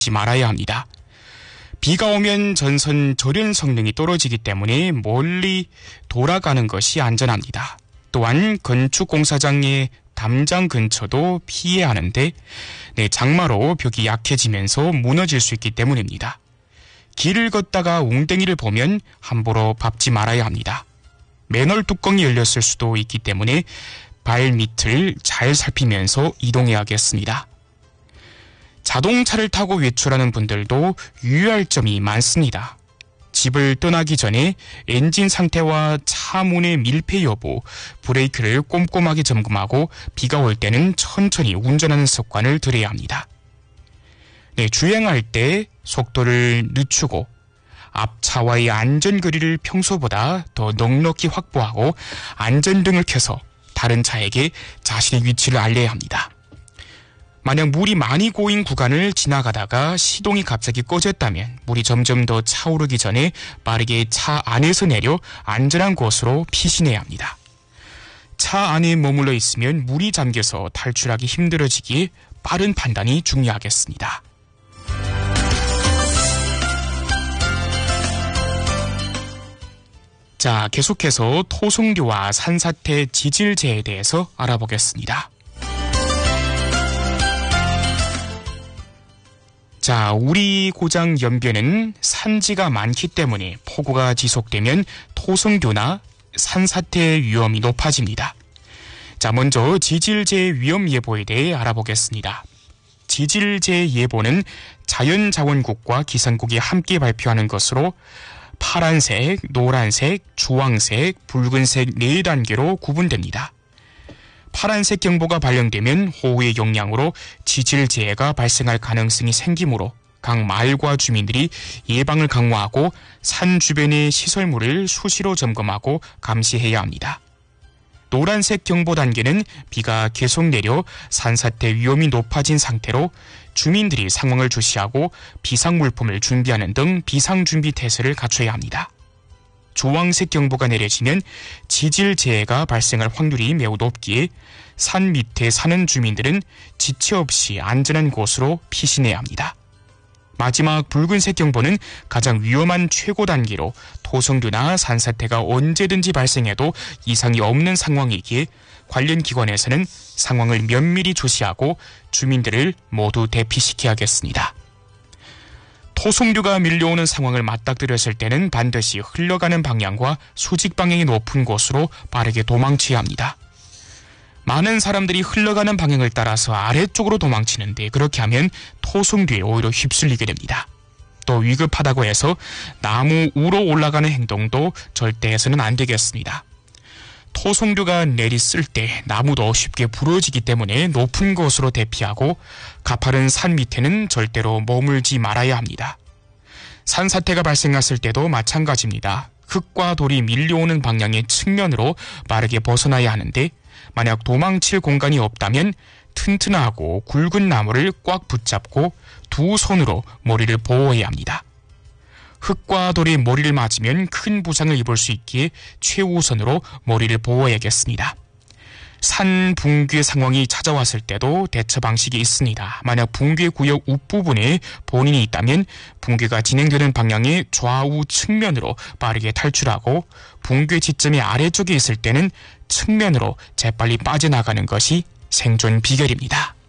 말아야 합니다. 비가 오면 전선 절연 성능이 떨어지기 때문에 멀리 돌아가는 것이 안전합니다. 또한 건축 공사장의 담장 근처도 피해야 하는데 장마로 벽이 약해지면서 무너질 수 있기 때문입니다. 길을 걷다가 웅덩이를 보면 함부로 밟지 말아야 합니다. 맨홀 뚜껑이 열렸을 수도 있기 때문에 발밑을 잘 살피면서 이동해야겠습니다. 자동차를 타고 외출하는 분들도 유의할 점이 많습니다. 집을 떠나기 전에 엔진 상태와 차 문의 밀폐 여부, 브레이크를 꼼꼼하게 점검하고 비가 올 때는 천천히 운전하는 습관을 들여야 합니다. 주행할 때 속도를 늦추고 앞차와의 안전거리를 평소보다 더 넉넉히 확보하고 안전등을 켜서 다른 차에게 자신의 위치를 알려야 합니다. 만약 물이 많이 고인 구간을 지나가다가 시동이 갑자기 꺼졌다면 물이 점점 더 차오르기 전에 빠르게 차 안에서 내려 안전한 곳으로 피신해야 합니다. 차 안에 머물러 있으면 물이 잠겨서 탈출하기 힘들어지기에 빠른 판단이 중요하겠습니다. 자, 계속해서 토성류와 산사태 지질재에 대해서 알아보겠습니다. 자, 우리 고장 연변은 산지가 많기 때문에 폭우가 지속되면 토성류나 산사태 위험이 높아집니다. 자, 먼저 지질재 위험 예보에 대해 알아보겠습니다. 지질재 예보는 자연자원국과 기상국이 함께 발표하는 것으로 파란색, 노란색, 주황색, 붉은색 4단계로 구분됩니다. 파란색 경보가 발령되면 호우의 영향으로 지질재해가 발생할 가능성이 생기므로 각 마을과 주민들이 예방을 강화하고 산 주변의 시설물을 수시로 점검하고 감시해야 합니다. 노란색 경보 단계는 비가 계속 내려 산사태 위험이 높아진 상태로 주민들이 상황을 주시하고 비상물품을 준비하는 등 비상준비 태세를 갖춰야 합니다. 주황색 경보가 내려지면 지질재해가 발생할 확률이 매우 높기에 산 밑에 사는 주민들은 지체 없이 안전한 곳으로 피신해야 합니다. 마지막 붉은색 경보는 가장 위험한 최고 단계로 토성류나 산사태가 언제든지 발생해도 이상이 없는 상황이기에 관련 기관에서는 상황을 면밀히 조시하고 주민들을 모두 대피시켜야겠습니다. 토성류가 밀려오는 상황을 맞닥뜨렸을 때는 반드시 흘러가는 방향과 수직 방향이 높은 곳으로 빠르게 도망쳐야 합니다. 많은 사람들이 흘러가는 방향을 따라서 아래쪽으로 도망치는데 그렇게 하면 토성류에 오히려 휩쓸리게 됩니다. 또 위급하다고 해서 나무 위로 올라가는 행동도 절대 해서는 안 되겠습니다. 토성류가 내리쓸 때 나무도 쉽게 부러지기 때문에 높은 곳으로 대피하고 가파른 산 밑에는 절대로 머물지 말아야 합니다. 산사태가 발생했을 때도 마찬가지입니다. 흙과 돌이 밀려오는 방향의 측면으로 빠르게 벗어나야 하는데 만약 도망칠 공간이 없다면 튼튼하고 굵은 나무를 꽉 붙잡고 두 손으로 머리를 보호해야 합니다. 흙과 돌이 머리를 맞으면 큰 부상을 입을 수 있기에 최우선으로 머리를 보호해야겠습니다. 산 붕괴 상황이 찾아왔을 때도 대처 방식이 있습니다. 만약 붕괴 구역 윗부분에 본인이 있다면 붕괴가 진행되는 방향의 좌우 측면으로 빠르게 탈출하고 붕괴 지점의 아래쪽에 있을 때는 측면으로 재빨리 빠져나가는 것이 생존 비결입니다.